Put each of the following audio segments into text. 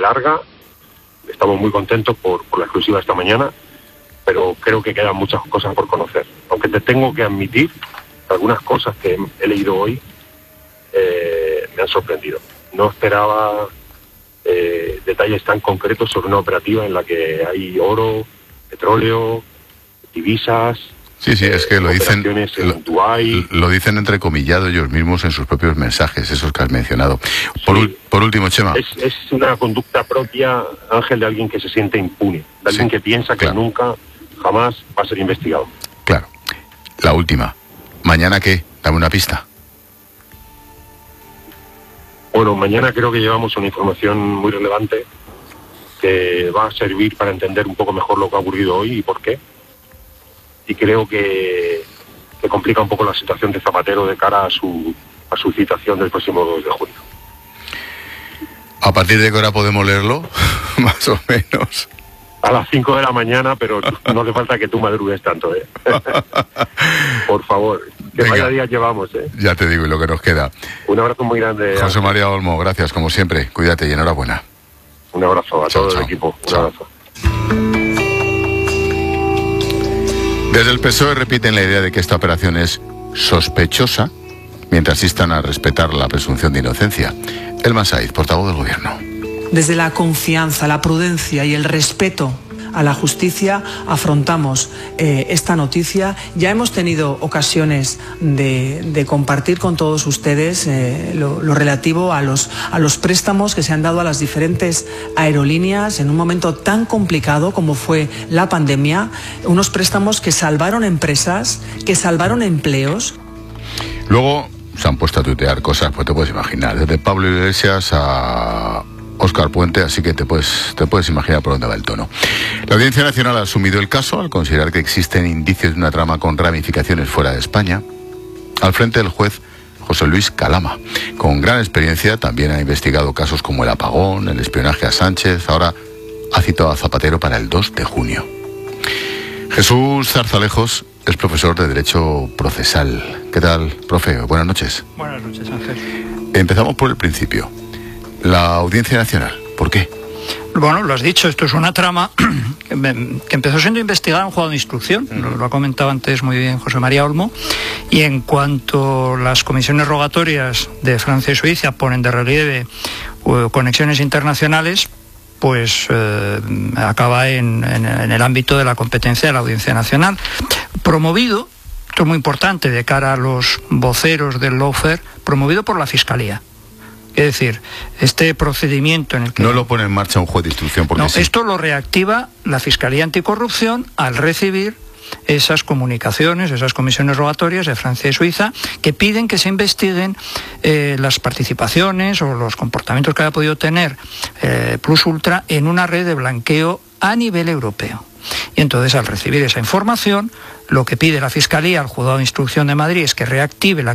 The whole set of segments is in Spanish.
larga. Estamos muy contentos por la exclusiva de esta mañana, pero creo que quedan muchas cosas por conocer. Aunque te tengo que admitir, algunas cosas que he leído hoy me han sorprendido. No esperaba detalles tan concretos sobre una operativa en la que hay oro, petróleo, divisas. Sí, es que lo dicen entrecomillado ellos mismos en sus propios mensajes, esos que has mencionado. Por último, Chema. Es una conducta propia, Ángel, de alguien que se siente impune, de alguien que piensa que nunca, jamás va a ser investigado. Claro. La última. ¿Mañana qué? Dame una pista. Bueno, mañana creo que llevamos una información muy relevante que va a servir para entender un poco mejor lo que ha ocurrido hoy y por qué. Y creo que complica un poco la situación de Zapatero de cara a su citación del próximo 2 de junio. ¿A partir de qué hora podemos leerlo? Más o menos. A las 5 de la mañana, pero no hace falta que tú madrugues tanto, ¿eh? Por favor, que vaya días llevamos, ¿eh? Ya te digo, y lo que nos queda. Un abrazo muy grande. José María Olmo, gracias como siempre. Cuídate y enhorabuena. Un abrazo a todo el equipo. Un abrazo. Desde el PSOE repiten la idea de que esta operación es sospechosa, mientras instan a respetar la presunción de inocencia. Elman Saiz, portavoz del Gobierno. Desde la confianza, la prudencia y el respeto a la justicia afrontamos esta noticia. Ya hemos tenido ocasiones de compartir con todos ustedes lo relativo a los préstamos que se han dado a las diferentes aerolíneas en un momento tan complicado como fue la pandemia, unos préstamos que salvaron empresas, que salvaron empleos. Luego se han puesto a tuitear cosas, pues te puedes imaginar, desde Pablo Iglesias a Óscar Puente, así que te puedes imaginar por dónde va el tono. La Audiencia Nacional ha asumido el caso al considerar que existen indicios de una trama con ramificaciones fuera de España. Al frente del juez José Luis Calama, con gran experiencia, también ha investigado casos como el apagón, el espionaje a Sánchez, ahora ha citado a Zapatero para el 2 de junio. Jesús Zarzalejos es profesor de Derecho Procesal. ¿Qué tal, profe? Buenas noches. Buenas noches, Ángel. Empezamos por el principio. La Audiencia Nacional, ¿por qué? Bueno, lo has dicho, esto es una trama que empezó siendo investigada en un juzgado de instrucción, lo ha comentado antes muy bien José María Olmo, y en cuanto las comisiones rogatorias de Francia y Suiza ponen de relieve conexiones internacionales, pues acaba en el ámbito de la competencia de la Audiencia Nacional. Promovido, esto es muy importante de cara a los voceros del lawfare, promovido por la Fiscalía. Es decir, este procedimiento en el que... No lo pone en marcha un juez de instrucción porque sí. Esto lo reactiva la Fiscalía Anticorrupción al recibir esas comunicaciones, esas comisiones rogatorias de Francia y Suiza que piden que se investiguen las participaciones o los comportamientos que haya podido tener Plus Ultra en una red de blanqueo a nivel europeo. Y entonces, al recibir esa información, lo que pide la Fiscalía al Juzgado de Instrucción de Madrid es que reactive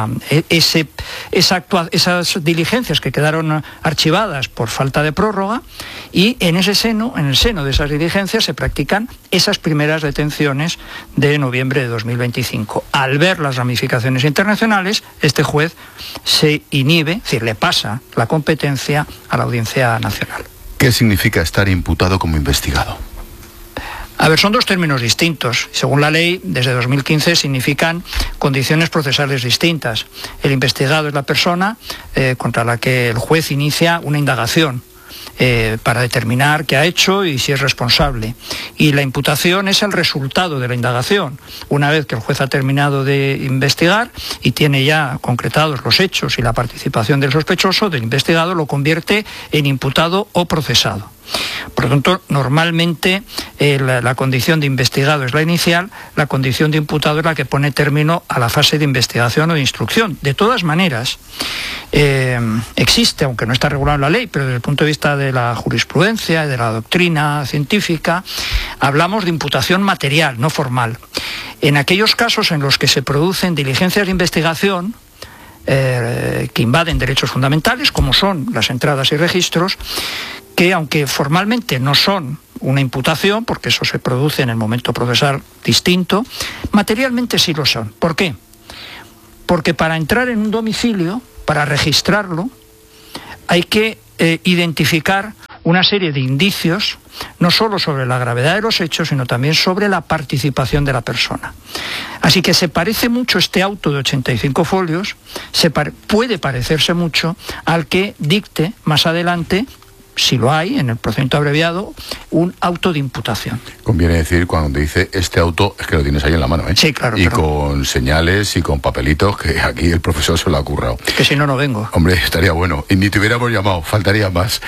esas diligencias que quedaron archivadas por falta de prórroga, y en el seno de esas diligencias se practican esas primeras detenciones de noviembre de 2025. Al ver las ramificaciones internacionales, este juez se inhibe, es decir, le pasa la competencia a la Audiencia Nacional. ¿Qué significa estar imputado como investigado? A ver, son dos términos distintos. Según la ley, desde 2015 significan condiciones procesales distintas. El investigado es la persona contra la que el juez inicia una indagación para determinar qué ha hecho y si es responsable. Y la imputación es el resultado de la indagación. Una vez que el juez ha terminado de investigar y tiene ya concretados los hechos y la participación del sospechoso, del investigado, lo convierte en imputado o procesado. Por lo tanto, normalmente la condición de investigado es la inicial, la condición de imputado es la que pone término a la fase de investigación o de instrucción. De todas maneras, existe, aunque no está regulado en la ley, pero desde el punto de vista de la jurisprudencia y de la doctrina científica, hablamos de imputación material, no formal. En aquellos casos en los que se producen diligencias de investigación que invaden derechos fundamentales, como son las entradas y registros, que aunque formalmente no son una imputación, porque eso se produce en el momento procesal distinto, materialmente sí lo son. ¿Por qué? Porque para entrar en un domicilio, para registrarlo, hay que identificar una serie de indicios, no solo sobre la gravedad de los hechos, sino también sobre la participación de la persona. Así que se parece mucho este auto de 85 folios, puede parecerse mucho al que dicte más adelante, si lo hay, en el procedimiento abreviado, un auto de imputación. Conviene decir, cuando dice este auto, es que lo tienes ahí en la mano, ¿eh? Sí, claro. Y con señales y con papelitos, que aquí el profesor se lo ha currado. Que si no, no vengo. Hombre, estaría bueno. Y ni te hubiéramos llamado, faltaría más.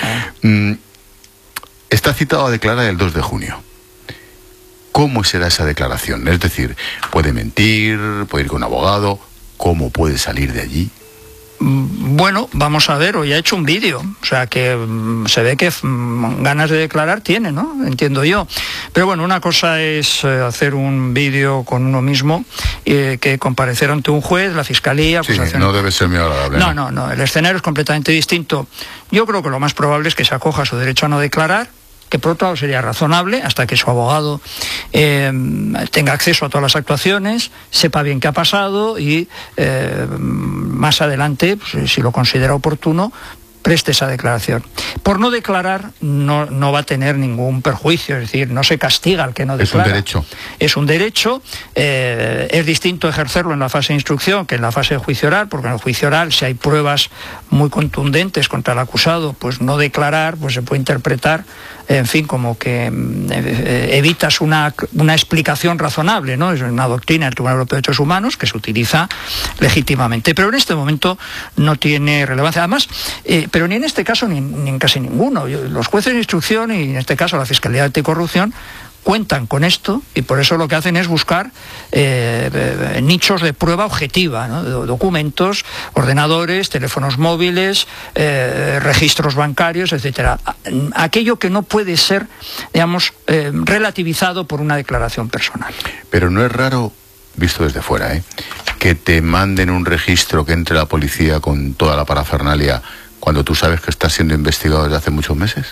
Está citado a declarar el 2 de junio. ¿Cómo será esa declaración? Es decir, ¿puede mentir? ¿Puede ir con un abogado? ¿Cómo puede salir de allí? Bueno, vamos a ver, hoy ha hecho un vídeo, o sea que se ve que ganas de declarar tiene, ¿no? Entiendo yo. Pero bueno, una cosa es hacer un vídeo con uno mismo, que comparecer ante un juez, la fiscalía... Sí, pues no debe ser muy agradable. No, el escenario es completamente distinto. Yo creo que lo más probable es que se acoja a su derecho a no declarar, que por otro lado sería razonable hasta que su abogado tenga acceso a todas las actuaciones, sepa bien qué ha pasado y más adelante, pues, si lo considera oportuno, preste esa declaración. Por no declarar no va a tener ningún perjuicio, es decir, no se castiga al que no declara. Es un derecho. Es un derecho, es distinto ejercerlo en la fase de instrucción que en la fase de juicio oral, porque en el juicio oral, si hay pruebas muy contundentes contra el acusado, pues no declarar, pues se puede interpretar, en fin, como que evitas una explicación razonable, ¿no? Es una doctrina del Tribunal Europeo de Derechos Humanos que se utiliza legítimamente, pero en este momento no tiene relevancia. Además, pero ni en este caso ni en casi ninguno. Los jueces de instrucción y en este caso la Fiscalía Anticorrupción cuentan con esto y por eso lo que hacen es buscar nichos de prueba objetiva, ¿no? Documentos, ordenadores, teléfonos móviles, registros bancarios, etcétera. Aquello que no puede ser, digamos, relativizado por una declaración personal. Pero no es raro, visto desde fuera, que te manden un registro, que entre la policía con toda la parafernalia cuando tú sabes que estás siendo investigado desde hace muchos meses.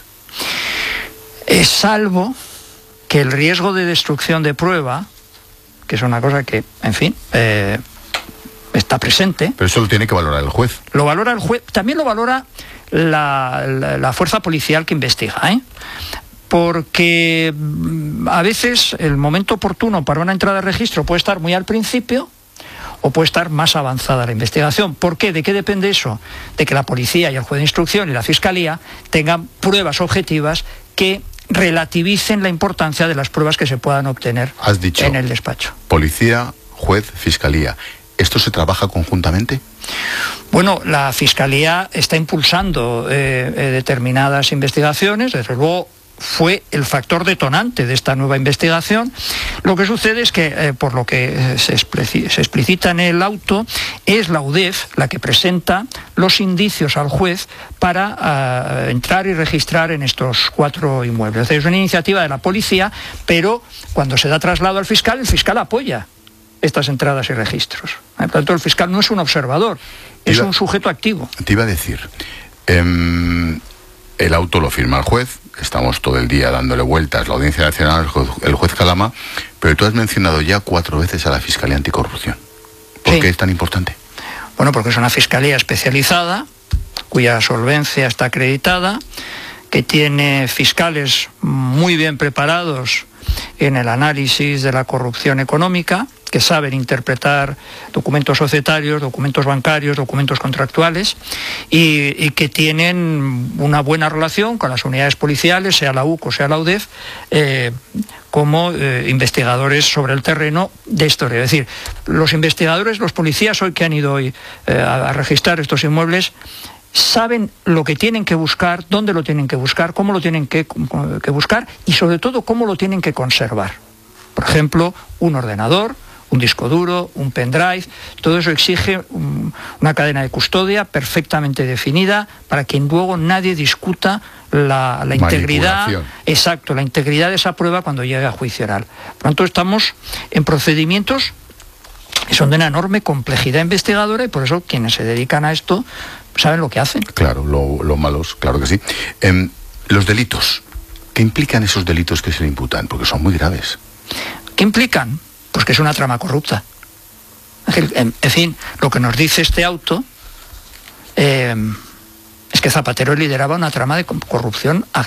Salvo que el riesgo de destrucción de prueba, que es una cosa que, en fin, está presente. Pero eso lo tiene que valorar el juez. Lo valora el juez, también lo valora la fuerza policial que investiga, porque a veces el momento oportuno para una entrada de registro puede estar muy al principio o puede estar más avanzada la investigación. ¿Por qué? ¿De qué depende eso? De que la policía y el juez de instrucción y la fiscalía tengan pruebas objetivas que relativicen la importancia de las pruebas que se puedan obtener en el despacho. Policía, juez, fiscalía. ¿Esto se trabaja conjuntamente? Bueno, la fiscalía está impulsando determinadas investigaciones, desde luego fue el factor detonante de esta nueva investigación. Lo que sucede es que, por lo que se explicita en el auto, es la UDEF la que presenta los indicios al juez para entrar y registrar en estos 4 inmuebles. Es una iniciativa de la policía, pero cuando se da traslado al fiscal, el fiscal apoya estas entradas y registros. Por tanto, el fiscal no es un observador, es un sujeto activo. Te iba a decir, el auto lo firma el juez, estamos todo el día dándole vueltas, la Audiencia Nacional, el juez Calama, pero tú has mencionado ya 4 veces a la Fiscalía Anticorrupción. ¿Por qué es tan importante? Bueno, porque es una fiscalía especializada, cuya solvencia está acreditada, que tiene fiscales muy bien preparados en el análisis de la corrupción económica, que saben interpretar documentos societarios, documentos bancarios, documentos contractuales y que tienen una buena relación con las unidades policiales, sea la UC o sea la UDEF, como investigadores sobre el terreno de historia. Es decir, los investigadores, los policías hoy que han ido hoy a registrar estos inmuebles, saben lo que tienen que buscar, dónde lo tienen que buscar, cómo lo tienen que buscar y sobre todo cómo lo tienen que conservar. Por ejemplo, un ordenador, un disco duro, un pendrive, todo eso exige una cadena de custodia perfectamente definida para que luego nadie discuta la integridad, exacto, la integridad de esa prueba cuando llegue a juicio oral. Por lo tanto, estamos en procedimientos que son de una enorme complejidad investigadora y por eso quienes se dedican a esto saben lo que hacen. Claro, lo malos, claro que sí. Los delitos, ¿qué implican esos delitos que se le imputan? Porque son muy graves. ¿Qué implican? Pues que es una trama corrupta. En fin, lo que nos dice este auto es que Zapatero lideraba una trama de corrupción